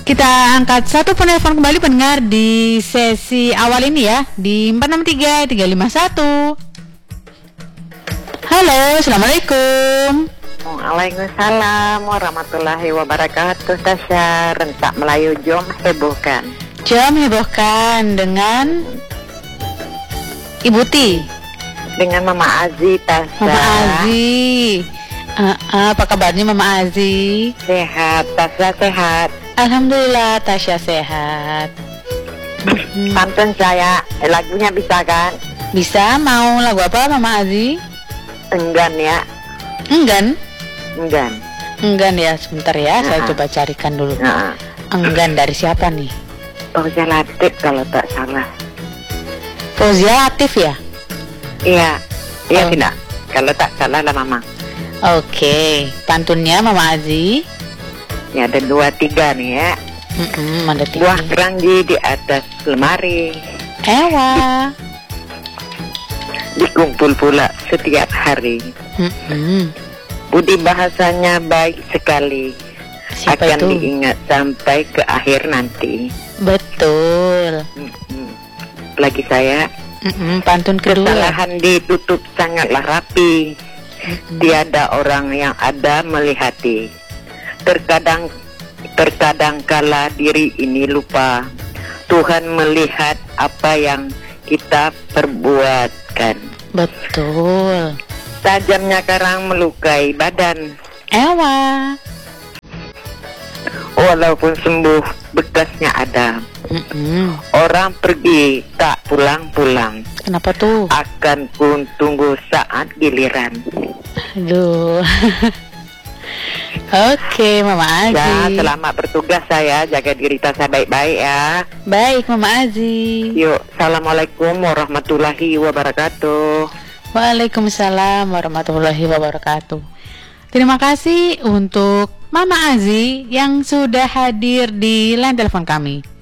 Kita angkat satu penelpon kembali pendengar di sesi awal ini ya, di 463-351. Halo, Assalamualaikum. Waalaikumsalam warahmatullahi wabarakatuh. Tasya rentak Melayu jom hebohkan. Jom hebohkan dengan Ibu Ti. Dengan Mama Azi, Tasya. Mama Azi. Apa kabarnya Mama Azi? Sehat, Tasya sehat. Alhamdulillah Tasya sehat. Pantun saya, lagunya bisa kan? Bisa, mau lagu apa Mama Azi? Enggan ya. Enggan? Enggan ya, sebentar ya, saya coba carikan dulu. Enggan dari siapa nih? Fauzia Latif kalau tak salah. Fauzia Latif ya? Iya tidak. Kalau tak salah lah Mama. Oke, pantunnya Mama Azi. Ya ada 2-3 nih ya. Ada 3. Buah keranji di atas lemari. Ewa. Dikumpul pula setiap hari. Budi bahasanya baik sekali. Siapa akan itu? Diingat sampai ke akhir nanti. Betul. Lagi saya. Pantun kedua. Kesalahan ditutup sangatlah rapi. Tiada orang yang ada melihati. Terkadang kala diri ini lupa. Tuhan melihat apa yang kita perbuatkan. Betul. Tajamnya karang melukai badan. Ewa. Walaupun sembuh bekasnya ada. Orang pergi tak pulang-pulang. Kenapa tuh? Akan pun tunggu saat giliran. Aduh. Oke, Mama Azi. Ya, selamat bertugas saya. Jaga diri Tasya baik-baik ya. Baik, Mama Azi. Yuk, assalamualaikum warahmatullahi wabarakatuh. Waalaikumsalam warahmatullahi wabarakatuh. Terima kasih untuk Mama Azi yang sudah hadir di line telepon kami.